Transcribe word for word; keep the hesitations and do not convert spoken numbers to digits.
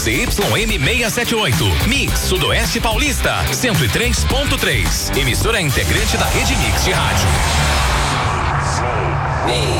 Z Y M seiscentos e setenta e oito. Mix Sudoeste Paulista, cento e três ponto três. Emissora integrante da Rede Mix de rádio.